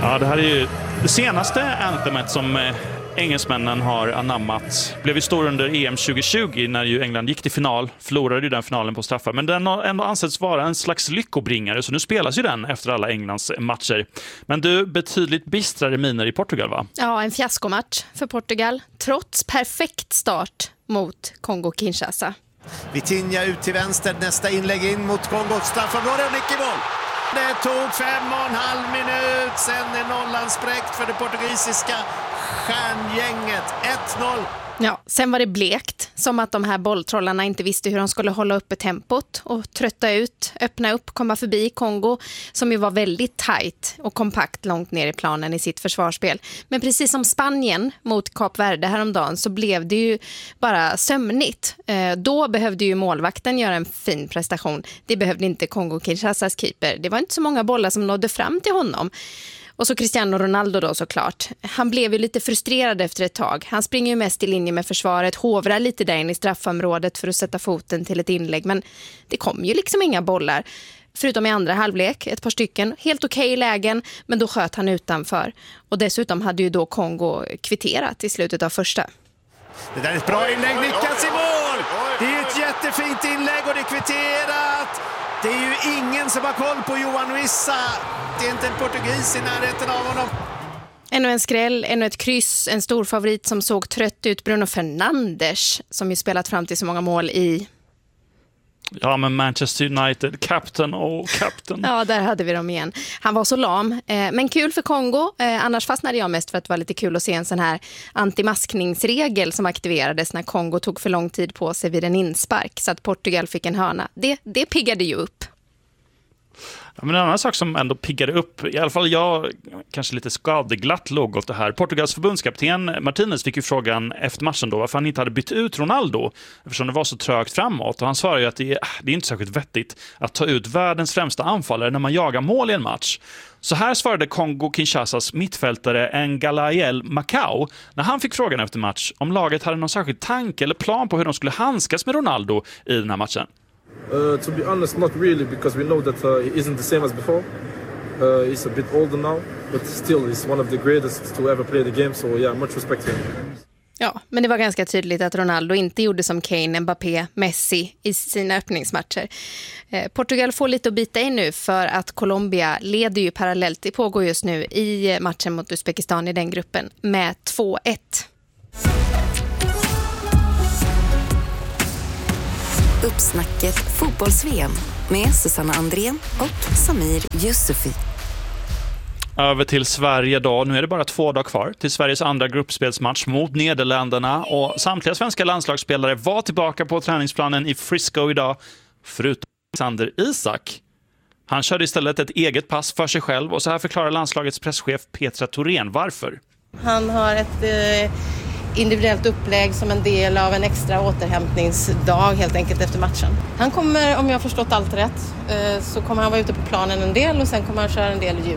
Ja, det här är ju det senaste anthemet som engelsmännen har anammat. Blev ju stor under EM 2020 när ju England gick till final. Förlorade ju den finalen på straffar. Men den har ändå ansetts vara en slags lyckobringare. Så nu spelas ju den efter alla Englands matcher. Men du, betydligt bistrare miner i Portugal, va? Ja, en fiaskomatch för Portugal. Trots perfekt start mot Kongo-Kinshasa. Vitinha ut till vänster. Nästa inlägg in mot Kongo. Straffområde och nick i mål. Det tog 5,5 minut. Sen är nollan spräckt för det portugisiska stjärngänget. 1-0. Ja, sen var det blekt. Som att de här bolltrollarna inte visste hur de skulle hålla uppe tempot och trötta ut, öppna upp, komma förbi Kongo som ju var väldigt tajt och kompakt långt ner i planen i sitt försvarsspel. Men precis som Spanien mot Kap Verde häromdagen så blev det ju bara sömnigt. Då behövde ju målvakten göra en fin prestation. Det behövde inte Kongo-Kinshasas keeper. Det var inte så många bollar som nådde fram till honom. Och så Cristiano Ronaldo då såklart. Han blev ju lite frustrerad efter ett tag. Han springer ju mest i linje med försvaret, hovrar lite där in i straffområdet för att sätta foten till ett inlägg. Men det kom ju liksom inga bollar. Förutom i andra halvlek, ett par stycken. Helt okej lägen, men då sköt han utanför. Och dessutom hade ju då Kongo kvitterat i slutet av första. Det där är ett bra inlägg, nickas i mål! Det är ett jättefint inlägg och det är kvitterat! Det är ju ingen som har koll på Johan Wissa. Det är inte en portugis i närheten av honom. Ännu en skräll, ännu ett kryss. En stor favorit som såg trött ut, Bruno Fernandes, som ju spelat fram till så många mål i... Ja, men Manchester United, captain. Ja, där hade vi dem igen. Han var så lam, men kul för Kongo. Annars fastnade jag mest för att det var lite kul att se en sån här antimaskningsregel som aktiverades när Kongo tog för lång tid på sig vid en inspark så att Portugal fick en hörna. Det piggade ju upp. Ja, men en annan sak som ändå piggade upp, i alla fall jag kanske lite skadeglatt låg åt det här. Portugals förbundskapten Martinez fick ju frågan efter matchen då varför han inte hade bytt ut Ronaldo eftersom det var så trögt framåt. Och han svarade ju att det är inte särskilt vettigt att ta ut världens främsta anfallare när man jagar mål i en match. Så här svarade Kongo-Kinshasas mittfältare Ngalael Macau när han fick frågan efter match om laget hade någon särskild tanke eller plan på hur de skulle handskas med Ronaldo i den här matchen. To be honest, not really, because we know that he isn't the same as before. He's a bit older now, but still he's one of the greatest to ever play the game, so yeah, much respect to him. Ja, men det var ganska tydligt att Ronaldo inte gjorde som Kane, Mbappé, Messi i sina öppningsmatcher. Portugal får lite att bita i nu för att Colombia leder ju parallellt. Det pågår just nu i matchen mot Uzbekistan i den gruppen med 2-1. Uppsnacket fotbolls-VM med Susanna Andrén och Samir Yusufi. Över till Sverige då. Nu är det bara 2 dagar kvar till Sveriges andra gruppspelsmatch mot Nederländerna. Och samtliga svenska landslagsspelare var tillbaka på träningsplanen i Frisco idag, förutom Alexander Isak. Han körde istället ett eget pass för sig själv och så här förklarar landslagets presschef Petra Thorén varför. Han har ett individuellt upplägg som en del av en extra återhämtningsdag helt enkelt efter matchen. Han kommer, om jag har förstått allt rätt, så kommer han vara ute på planen en del och sen kommer han köra en del gym.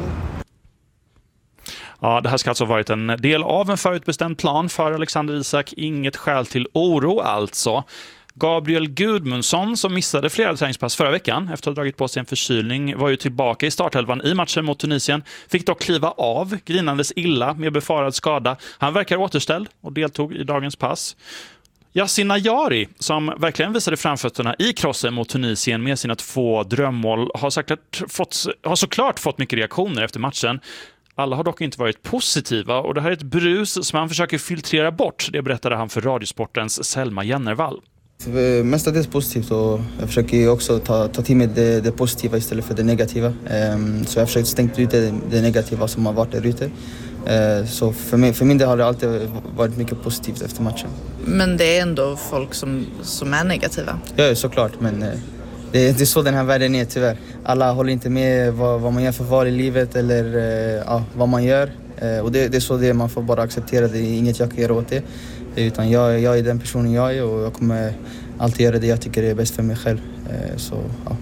Ja, det här ska alltså ha varit en del av en förutbestämd plan för Alexander Isak. Inget skäl till oro alltså. Gabriel Gudmundsson, som missade flera träningspass förra veckan efter att ha dragit på sig en förkylning, var ju tillbaka i startelvan i matchen mot Tunisien. Fick dock kliva av, grinandes illa med befarad skada. Han verkar återställd och deltog i dagens pass. Yasin Ayari, som verkligen visade framfötterna i krossen mot Tunisien med sina 2 drömmål, har såklart fått mycket reaktioner efter matchen. Alla har dock inte varit positiva och det här är ett brus som han försöker filtrera bort. Det berättade han för Radiosportens Selma Jennervall. Mestadels positivt och jag försöker också ta till mig det positiva istället för det negativa. Så jag försöker stänga ut det negativa som har varit där ute. Så för min del har det alltid varit mycket positivt efter matchen. Men det är ändå folk som är negativa? Ja, såklart, men det är så den här världen är tyvärr. Alla håller inte med vad man gör för val i livet eller vad man gör. Och det är så det man får bara acceptera, det är inget jag kan göra åt det. Utan jag är den personen jag är och jag kommer alltid göra det jag tycker är bäst för mig själv. Så, ja.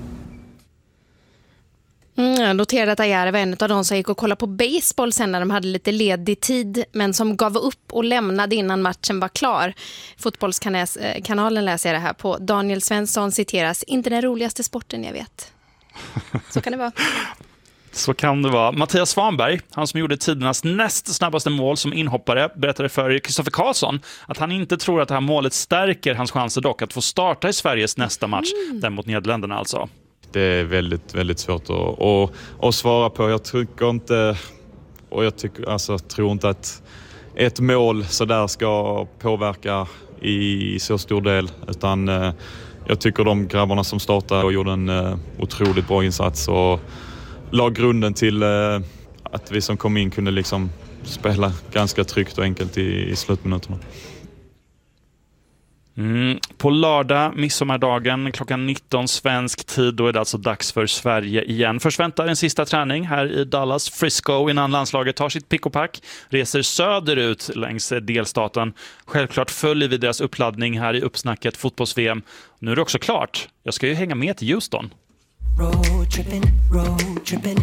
Jag noterade att Ayare var en av de som gick och kollade på baseball sen när de hade lite ledig tid men som gav upp och lämnade innan matchen var klar. Fotbollskanalen läser jag det här på. Daniel Svensson citeras, inte den roligaste sporten jag vet. Så kan det vara. Så kan det vara. Mattias Svanberg, han som gjorde tidernas näst snabbaste mål som inhoppare, berättade för Kristoffer Karlsson att han inte tror att det här målet stärker hans chanser dock att få starta i Sveriges nästa match, den mot Nederländerna alltså. Det är väldigt, väldigt svårt att svara på. Jag tycker inte, och jag tror inte att ett mål så där ska påverka i så stor del, utan jag tycker de grabbarna som startade och gjorde en otroligt bra insats och la grunden till att vi som kom in kunde liksom spela ganska tryggt och enkelt i slutminuterna. På lördag, midsommardagen, klockan 19 svensk tid, då är det alltså dags för Sverige igen. Först väntar en sista träning här i Dallas, Frisco, innan landslaget tar sitt pick och pack, reser söderut längs delstaten. Självklart följer vi deras uppladdning här i uppsnacket fotbolls-VM. Nu är det också klart. Jag ska ju hänga med till Houston. Road trippin'.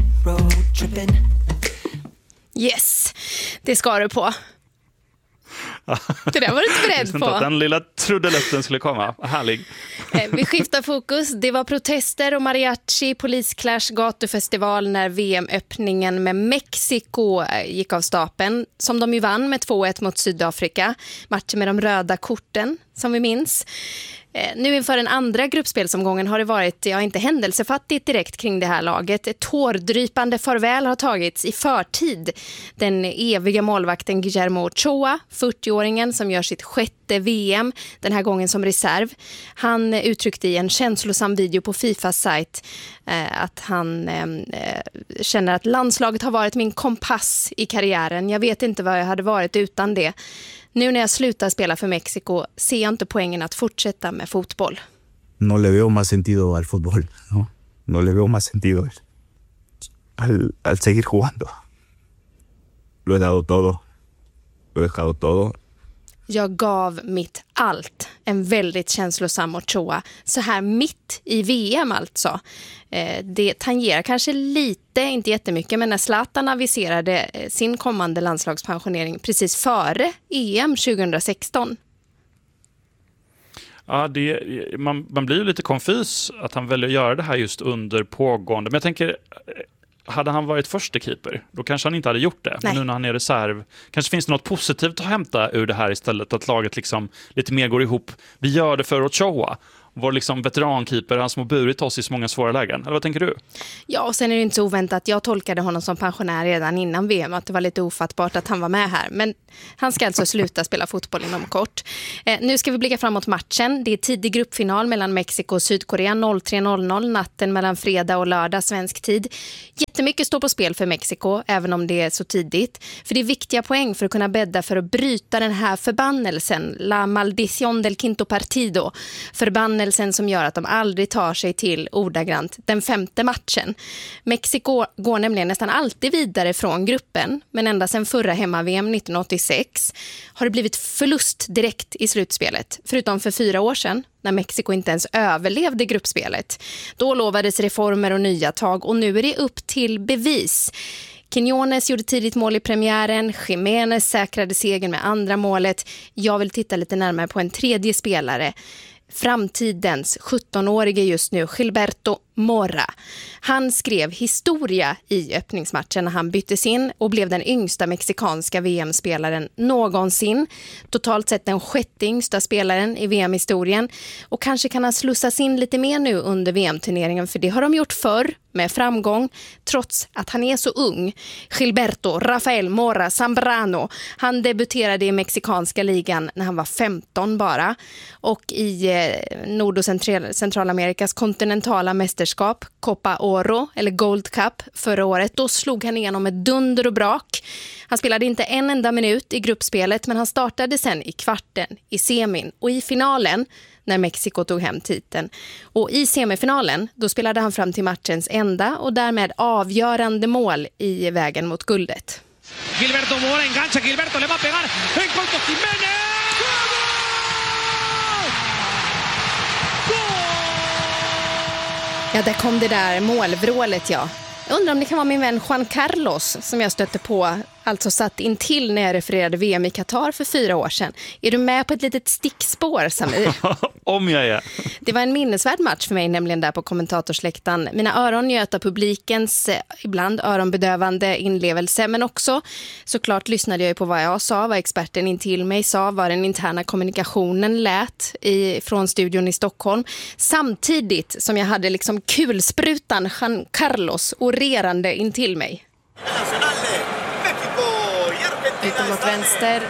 Yes, det ska du på. Det där var du inte beredd på. Att den lilla trudelutten skulle komma. Härlig. Vi skiftar fokus. Det var protester och mariachi, polisclash, gatufestival när VM-öppningen med Mexiko gick av stapeln. Som de ju vann med 2-1 mot Sydafrika. Matchen med de röda korten, som vi minns. Nu inför den andra gruppspelsomgången har det varit, inte händelsefattigt direkt kring det här laget. Ett tårdrypande farväl har tagits i förtid. Den eviga målvakten Guillermo Ochoa, 40-åringen som gör sitt 6:e VM, den här gången som reserv. Han uttryckte i en känslosam video på Fifas sajt att han känner att landslaget har varit min kompass i karriären. Jag vet inte vad jag hade varit utan det. Nu när jag slutar spela för Mexiko ser jag inte poängen att fortsätta med fotboll. No le veo más sentido al fútbol, ¿no? No le veo más sentido al seguir jugando. Lo he dado todo. Lo he dejado todo. Jag gav mitt allt. En väldigt känslosam Ochoa. Så här mitt i VM alltså. Det tangerar kanske lite, inte jättemycket, men när Zlatan aviserade sin kommande landslagspensionering precis före EM 2016. Ja, man blir ju lite konfys att han väljer att göra det här just under pågående. Men jag tänker, hade han varit första keeper, då kanske han inte hade gjort det. Men nu när han är reserv, kanske finns det något positivt att hämta ur det här istället. Att laget liksom lite mer går ihop. Vi gör det för Ochoa. Vår liksom veterankeeper, han som har burit oss i så många svåra lägen. Eller vad tänker du? Ja, och sen är det inte så oväntat. Jag tolkade honom som pensionär redan innan VM. Att det var lite ofattbart att han var med här. Men han ska alltså sluta spela fotboll inom kort. Nu ska vi blicka framåt matchen. Det är tidig gruppfinal mellan Mexiko och Sydkorea. 03.00 natten mellan fredag och lördag svensk tid. Jättemycket står på spel för Mexiko, även om det är så tidigt. För det är viktiga poäng för att kunna bädda för att bryta den här förbannelsen. La maldición del quinto partido. Förbannelsen som gör att de aldrig tar sig till ordagrant den 5:e matchen. Mexiko går nämligen nästan alltid vidare från gruppen, men ända sedan förra hemma-VM 1986 har det blivit förlust direkt i slutspelet, förutom för 4 år sedan när Mexiko inte ens överlevde gruppspelet. Då lovades reformer och nya tag och nu är det upp till bevis. Quiñones gjorde tidigt mål i premiären. Jiménez säkrade segern med andra målet. Jag vill titta lite närmare på en tredje spelare. Framtidens 17-årige just nu, Gilberto Mora. Han skrev historia i öppningsmatchen när han byttes in och blev den yngsta mexikanska VM-spelaren någonsin. Totalt sett den 6:e yngsta spelaren i VM-historien. Och kanske kan han slussas in lite mer nu under VM-turneringen, för det har de gjort förr med framgång, trots att han är så ung. Gilberto Rafael Mora Zambrano, han debuterade i mexikanska ligan när han var 15 bara. Och i Nord- och Centralamerikas kontinentala mästerskap, Copa Oro eller Gold Cup förra året, då slog han igenom ett dunder och brak. Han spelade inte en enda minut i gruppspelet, men han startade sen i kvarten, i semin och i finalen när Mexiko tog hem titeln. Och i semifinalen, då spelade han fram till matchens enda och därmed avgörande mål i vägen mot guldet. Gilberto Mora engancha, Gilberto le va a pegar, en corto Jiménez. Ja, där kom det där målvrålet, ja. Jag undrar om det kan vara min vän Juan Carlos som jag stötte på alltså satt in till när jag refererade VM i Qatar för 4 år sedan. Är du med på ett litet stickspår, Samir? Om jag är. Det var en minnesvärd match för mig, nämligen där på kommentatorsläktaren. Mina öron njöt av publikens ibland öronbedövande inlevelse, men också såklart lyssnade jag på vad jag sa, vad experten intill mig sa, vad den interna kommunikationen lät från studion i Stockholm. Samtidigt som jag hade liksom kulsprutan Juan Carlos orerande intill mig. Utom mot vänster.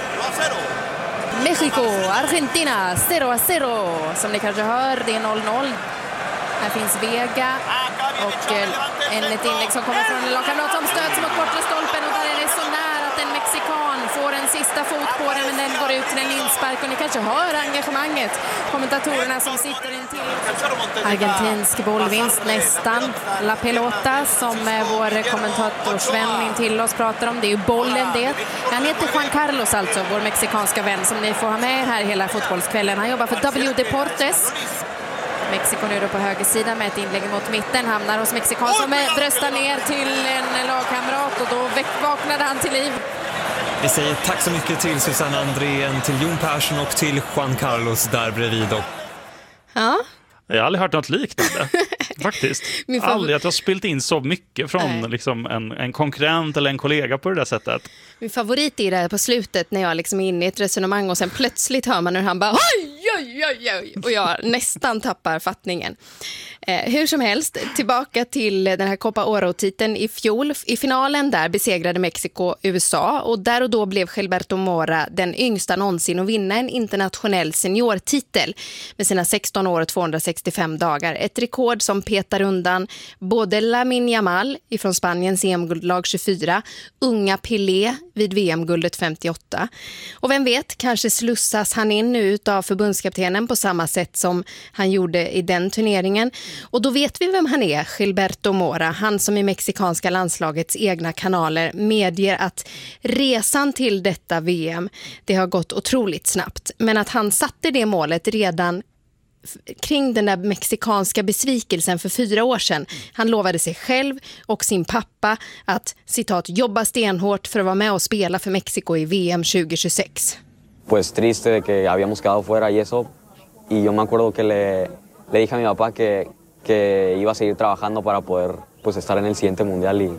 Mexico, Argentina, 0-0. Som ni kanske hör, det är 0-0. Här finns Vega och ett inlägg som kommer från en lagkamrat som stöts mot bortre stolpen, och där är det så nära att en mexikan får en sista fot på den, men den går ut till en inspark, och ni kanske hör engagemanget. Kommentatorerna som sitter intill. Argentinsk bollvinst nästan. La Pelota, som vår kommentatorsvän intill oss pratar om, det är ju bollen det. Han heter Juan Carlos alltså, vår mexikanska vän som ni får ha med här hela fotbollskvällen. Han jobbar för W Deportes. Mexiko nu då på höger sida med ett inlägg mot mitten, hamnar hos mexikan som bröstar ner till en lagkamrat, och då vaknade han till liv. Vi säger tack så mycket till Susanne Andrén, till Jon Persson och till Juan Carlos där bredvid. Ja. Jag har aldrig hört något liknande, faktiskt. Aldrig att jag har spilt in så mycket från liksom en konkurrent eller en kollega på det där sättet. Min favorit är det på slutet när jag liksom är inne i ett resonemang och sen plötsligt hör man hur han bara oj, oj, oj, oj, och jag nästan tappar fattningen. Hur som helst, tillbaka till den här Copa Oro-titeln i fjol. I finalen där besegrade Mexiko USA, och där och då blev Gilberto Mora den yngsta någonsin att vinna en internationell seniortitel med sina 16 år och 265 dagar. Ett rekord som petar undan både Lamine Yamal ifrån Spaniens EM-guldlag 24, unga Pelé vid VM-guldet 58. Och vem vet, kanske slussas han in nu utav förbundskaptenen på samma sätt som han gjorde i den turneringen. Och då vet vi vem han är, Gilberto Mora, han som i mexikanska landslagets egna kanaler medger att resan till detta VM, det har gått otroligt snabbt. Men att han satte det målet redan kring den där mexikanska besvikelsen för 4 år sedan. Han lovade sig själv och sin pappa att, citat, jobba stenhårt för att vara med och spela för Mexiko i VM 2026. Pues triste de que habíamos quedado fuera y eso. Y yo me acuerdo que le dije a mi papá que iba a seguir trabajando para poder pues estar en el siguiente mundial y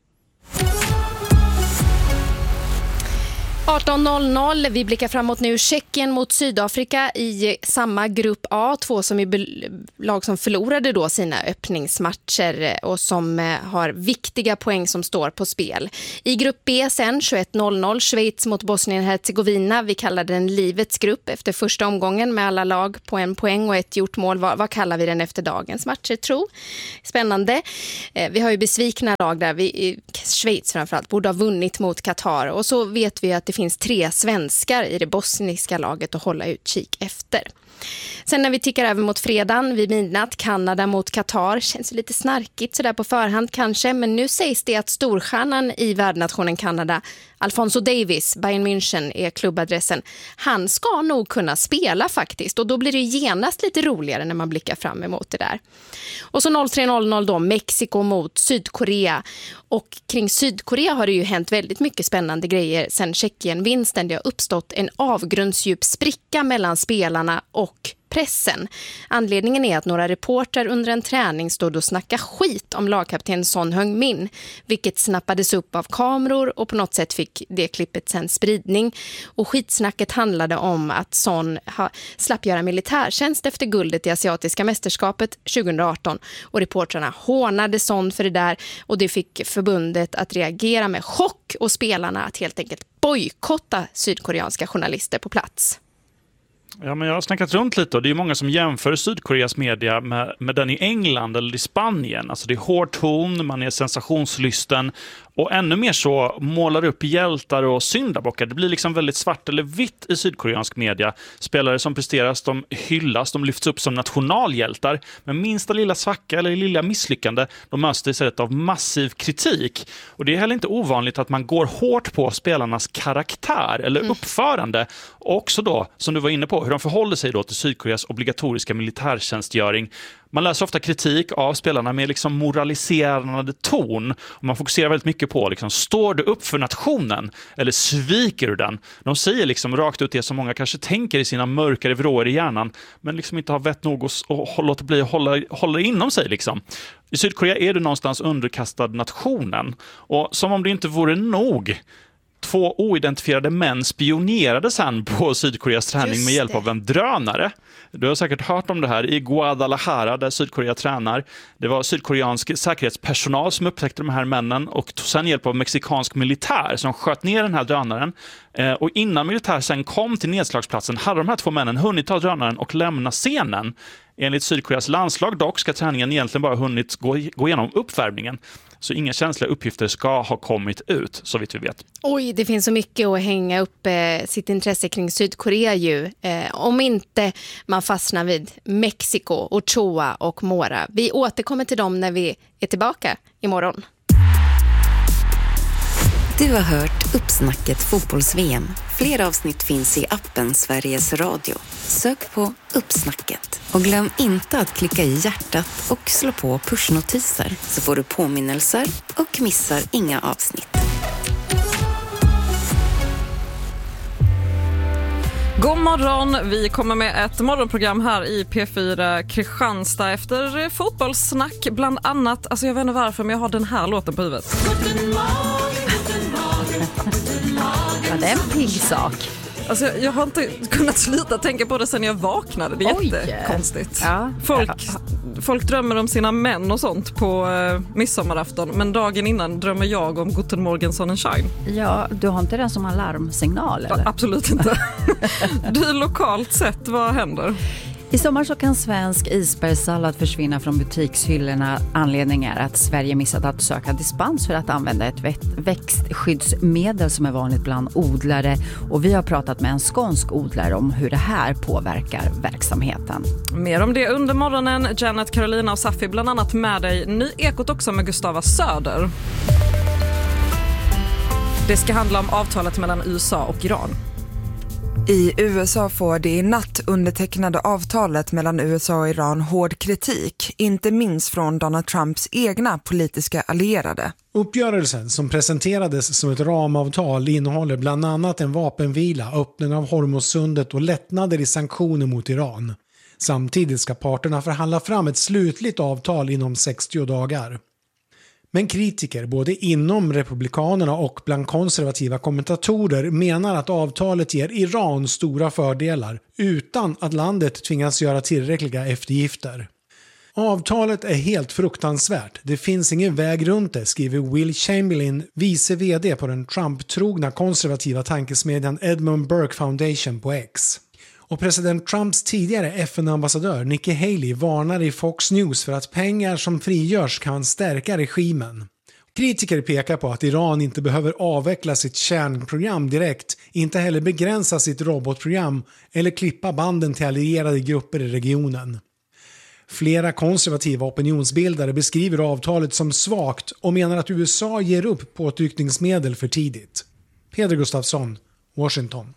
18:00. Vi blickar framåt nu. Tjeckien mot Sydafrika i samma grupp A. 2 som är lag som förlorade då sina öppningsmatcher och som har viktiga poäng som står på spel. I grupp B sen 21:00. Schweiz mot Bosnien-Herzegovina. Vi kallar den livets grupp efter första omgången med alla lag på 1 poäng och ett gjort mål. Vad kallar vi den efter dagens matcher, tro? Spännande. Vi har ju besvikna lag där. Schweiz framförallt borde ha vunnit mot Qatar, och så vet vi att det finns 3 svenskar i det bosniska laget att hålla utkik efter. Sen när vi tickar över mot fredagen vid midnatt, Kanada mot Qatar, känns lite snarkigt sådär på förhand kanske, men nu sägs det att storstjärnan i värdnationen Kanada, Alphonso Davies, Bayern München är klubbadressen, han ska nog kunna spela faktiskt, och då blir det genast lite roligare när man blickar fram emot det där. Och så 03:00 då, Mexiko mot Sydkorea, och kring Sydkorea har det ju hänt väldigt mycket spännande grejer sen Tjeckien-vinsten. Det har uppstått en avgrundsdjup spricka mellan spelarna och pressen. Anledningen är att några reportrar under en träning stod och snackade skit om lagkapten Son Heung-min, vilket snappades upp av kameror, och på något sätt fick det klippet sen spridning. Och skitsnacket handlade om att Son slapp göra militärtjänst efter guldet i asiatiska mästerskapet 2018, och reportrarna hånade Son för det där, och det fick förbundet att reagera med chock och spelarna att helt enkelt bojkotta sydkoreanska journalister på plats. Ja, men jag har snackat runt lite, och det är många som jämför Sydkoreas media med den i England eller i Spanien. Alltså det är hård ton, man är sensationslysten, och ännu mer så målar upp hjältar och syndabockar. Det blir liksom väldigt svart eller vitt i sydkoreansk media. Spelare som presteras, de hyllas, de lyfts upp som nationalhjältar. Men minsta lilla svacka eller lilla misslyckande, de möts istället av massiv kritik. Och det är heller inte ovanligt att man går hårt på spelarnas karaktär eller uppförande. Och också då, som du var inne på, hur de förhåller sig då till Sydkoreas obligatoriska militärtjänstgöring. Man läser ofta kritik av spelarna med liksom moraliserande ton. Och man fokuserar väldigt mycket på liksom, står du upp för nationen eller sviker du den? De säger liksom rakt ut det som många kanske tänker i sina mörkare vrår i hjärnan, men liksom inte har vett nog och låter bli att hålla inom sig liksom. I Sydkorea är du någonstans underkastad nationen. Och som om det inte vore nog, 2 oidentifierade män spionerade sen på Sydkoreas träning med hjälp av en drönare. Du har säkert hört om det här i Guadalajara där Sydkorea tränar. Det var sydkoreansk säkerhetspersonal som upptäckte de här männen och tog sen hjälp av mexikansk militär som sköt ner den här drönaren. Och innan militär sen kom till nedslagsplatsen hade de här 2 männen hunnit ta drönaren och lämna scenen. Enligt Sydkoreas landslag dock ska träningen egentligen bara hunnit gå igenom uppvärmningen. Så inga känsliga uppgifter ska ha kommit ut, så vitt vi vet. Oj, det finns så mycket att hänga upp sitt intresse kring Sydkorea ju. Om inte man fastnar vid Mexiko, Ochoa och Mora. Vi återkommer till dem när vi är tillbaka imorgon. Du har hört Uppsnacket fotbolls-VM. Fler avsnitt finns i appen Sveriges Radio. Sök på Uppsnacket. Och glöm inte att klicka i hjärtat och slå på pushnotiser så får du påminnelser och missar inga avsnitt. God morgon, vi kommer med ett morgonprogram här i P4 Kristianstad efter fotbollssnack bland annat. Alltså jag vet inte varför, men jag har den här låten på huvudet. Ja, det är en pigg sak. Alltså jag har inte kunnat sluta tänka på det sen jag vaknade. Det är jättekonstigt. Ja. Folk drömmer om sina män och sånt på midsommarafton. Men dagen innan drömmer jag om Guten Morgen Sonnenschein. Ja, du har inte den som alarmsignal eller? Ja, absolut inte. Du, lokalt sett, vad händer? I sommar så kan svensk isbergssallad försvinna från butikshyllorna. Anledningen är att Sverige missat att söka dispens för att använda ett växtskyddsmedel som är vanligt bland odlare. Och vi har pratat med en skånsk odlare om hur det här påverkar verksamheten. Mer om det under morgonen. Janet, Carolina och Safi bland annat med dig. Ny Ekot också med Gustava Söder. Det ska handla om avtalet mellan USA och Iran. I USA får det i natt undertecknade avtalet mellan USA och Iran hård kritik, inte minst från Donald Trumps egna politiska allierade. Uppgörelsen som presenterades som ett ramavtal innehåller bland annat en vapenvila, öppning av Hormuzsundet och lättnader i sanktioner mot Iran. Samtidigt ska parterna förhandla fram ett slutligt avtal inom 60 dagar. Men kritiker både inom republikanerna och bland konservativa kommentatorer menar att avtalet ger Iran stora fördelar utan att landet tvingas göra tillräckliga eftergifter. Avtalet är helt fruktansvärt. Det finns ingen väg runt det, skriver Will Chamberlain, vice vd på den Trump-trogna konservativa tankesmedjan Edmund Burke Foundation på X. Och president Trumps tidigare FN-ambassadör Nikki Haley varnar i Fox News för att pengar som frigörs kan stärka regimen. Kritiker pekar på att Iran inte behöver avveckla sitt kärnprogram direkt, inte heller begränsa sitt robotprogram eller klippa banden till allierade grupper i regionen. Flera konservativa opinionsbildare beskriver avtalet som svagt och menar att USA ger upp påtryckningsmedel för tidigt. Peder Gustafsson, Washington.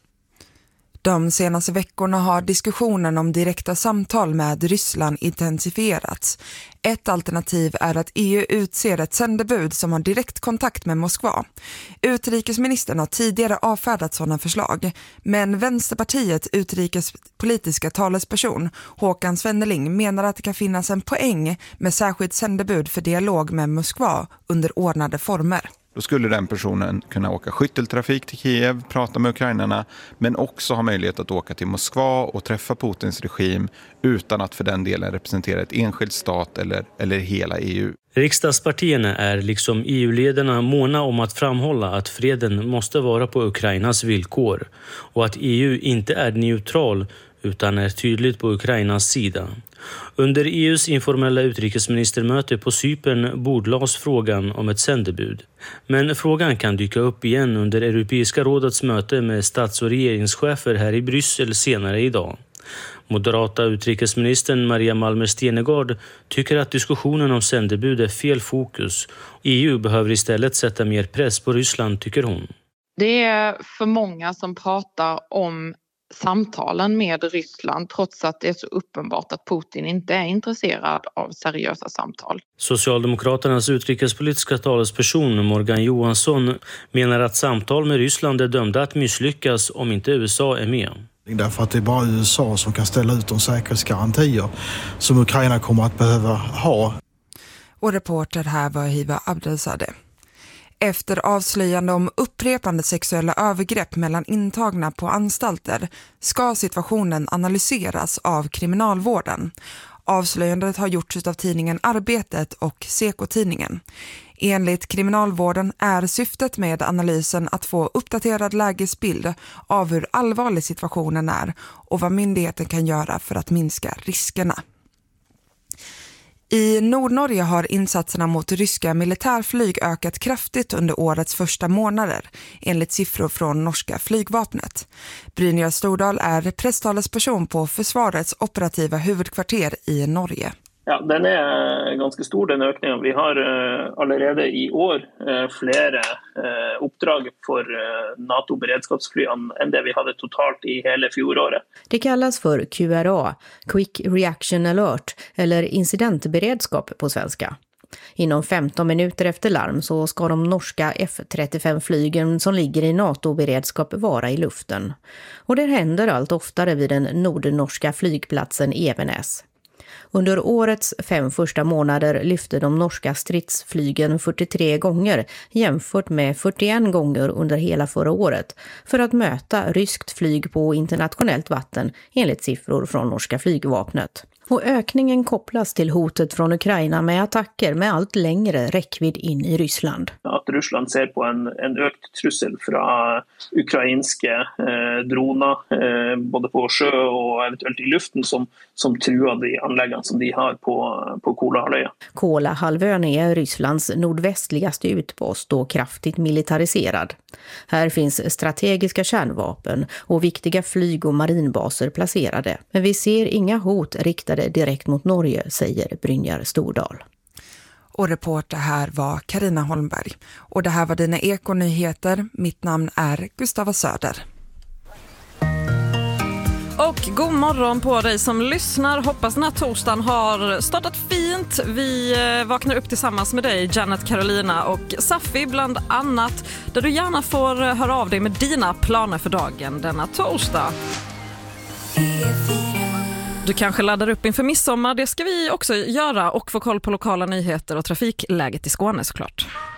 De senaste veckorna har diskussionen om direkta samtal med Ryssland intensifierats. Ett alternativ är att EU utser ett sändebud som har direkt kontakt med Moskva. Utrikesministern har tidigare avfärdat sådana förslag, men Vänsterpartiets utrikespolitiska talesperson Håkan Svenneling menar att det kan finnas en poäng med särskilt sändebud för dialog med Moskva under ordnade former. Då skulle den personen kunna åka skytteltrafik till Kiev, prata med ukrainarna, men också ha möjlighet att åka till Moskva och träffa Putins regim utan att för den delen representera ett enskild stat eller hela EU. Riksdagspartierna är liksom EU-ledarna måna om att framhålla att freden måste vara på Ukrainas villkor och att EU inte är neutral utan är tydligt på Ukrainas sida. Under EUs informella utrikesministermöte på Cypern bordlades frågan om ett sändebud. Men frågan kan dyka upp igen under Europeiska rådets möte med stats- och regeringschefer här i Bryssel senare idag. Moderata utrikesministern Maria Malmer Stenergard tycker att diskussionen om sändebud är fel fokus. EU behöver istället sätta mer press på Ryssland, tycker hon. Det är för många som pratar om samtalen med Ryssland trots att det är så uppenbart att Putin inte är intresserad av seriösa samtal. Socialdemokraternas utrikespolitiska talesperson Morgan Johansson menar att samtal med Ryssland är dömda att misslyckas om inte USA är med. Därför att det är bara USA som kan ställa ut de säkerhetsgarantier som Ukraina kommer att behöva ha. Och reporter här var Hiva Abdelzadeh. Efter avslöjande om upprepande sexuella övergrepp mellan intagna på anstalter ska situationen analyseras av kriminalvården. Avslöjandet har gjorts av tidningen Arbetet och Seko-tidningen. Enligt kriminalvården är syftet med analysen att få uppdaterad lägesbild av hur allvarlig situationen är och vad myndigheten kan göra för att minska riskerna. I Nordnorge har insatserna mot ryska militärflyg ökat kraftigt under årets första månader, enligt siffror från norska flygvapnet. Brynjar Stordal är presstalesperson på försvarets operativa huvudkvarter i Norge. Ja, den är ganska stor, den ökningen. Vi har allerede i år flere uppdrag för NATO-beredskapsflygen än det vi hade totalt i hela fjolåret. Det kallas för QRA, Quick Reaction Alert, eller incidentberedskap på svenska. Inom 15 minuter efter larm så ska de norska F-35-flygen som ligger i NATO-beredskap vara i luften. Och det händer allt oftare vid den nordnorska flygplatsen Evenes. Under årets 5 första månader lyfte de norska stridsflygen 43 gånger jämfört med 41 gånger under hela förra året för att möta ryskt flyg på internationellt vatten enligt siffror från norska flygvapnet. Och ökningen kopplas till hotet från Ukraina med attacker med allt längre räckvidd in i Ryssland. Att Ryssland ser på en ökt trussel från ukrainska droner både på sjö och eventuellt i luften som truar de anläggningar som de har på Kolahalvön. Kolahalvön är Rysslands nordvästligaste utpost och kraftigt militariserad. Här finns strategiska kärnvapen och viktiga flyg- och marinbaser placerade. Men vi ser inga hot riktade direkt mot Norge, säger Brynjar Stordal. Och reporter här var Carina Holmberg. Och det här var dina Ekonyheter. Mitt namn är Gustava Söder. Och god morgon på dig som lyssnar. Hoppas den här torsdagen har startat fint. Vi vaknar upp tillsammans med dig, Janet, Carolina och Safi bland annat. Där du gärna får höra av dig med dina planer för dagen denna torsdag. Du kanske laddar upp inför midsommar, det ska vi också göra och få koll på lokala nyheter och trafikläget i Skåne såklart.